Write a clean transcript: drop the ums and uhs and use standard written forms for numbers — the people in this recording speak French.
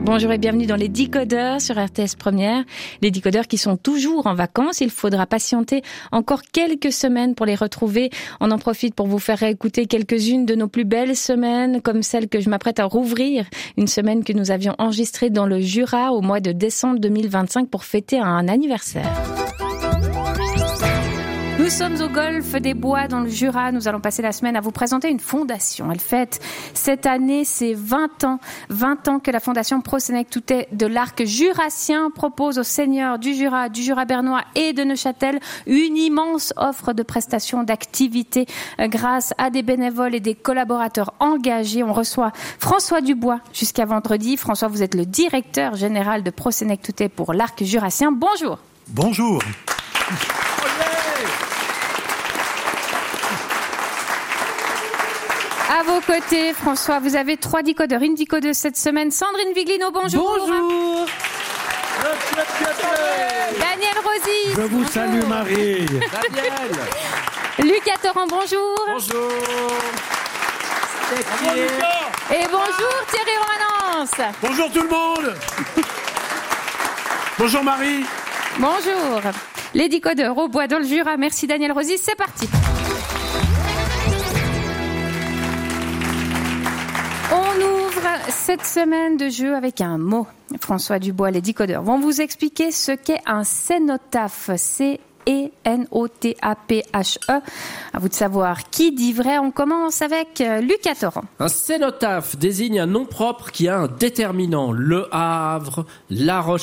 Bonjour et bienvenue dans les Décodeurs sur RTS Première. Les Décodeurs qui sont toujours en vacances. Il faudra patienter encore quelques semaines pour les retrouver. On en profite pour vous faire réécouter quelques-unes de nos plus belles semaines, comme celle que je m'apprête à rouvrir. Une semaine que nous avions enregistrée dans le Jura au mois de décembre 2025 pour fêter un anniversaire. Nous sommes au Golfe des Bois dans le Jura. Nous allons passer la semaine à vous présenter une fondation. Elle fête cette année ses 20 ans. 20 ans que la fondation Pro-Sénectoutais de l'Arc Jurassien propose aux seigneurs du Jura bernois et de Neuchâtel une immense offre de prestations, d'activités grâce à des bénévoles et des collaborateurs engagés. On reçoit François Dubois jusqu'à vendredi. François, vous êtes le directeur général de Pro-Sénectoutais pour l'Arc Jurassien. Bonjour. Bonjour. À vos côtés, François, vous avez 3 décodeurs, une décodeuse cette semaine. Sandrine Viglino, bonjour. Bonjour. Daniel Rosy. Je vous salue, Marie. Daniel. Lucas Torrent, bonjour. Bonjour. Et bonjour Thierry Romanence. Bonjour tout le monde. Bonjour Marie. Bonjour. Les décodeurs au bois dans le Jura. Merci Daniel Rosy, c'est parti. On ouvre cette semaine de jeu avec un mot. François Dubois, les décodeurs vont vous expliquer ce qu'est un cénotaphe. C-E-N-O-T-A-P-H-E. À vous de savoir qui dit vrai. On commence avec Lucas Torrent. Un cénotaphe désigne un nom propre qui a un déterminant. Le Havre, La Rochelle.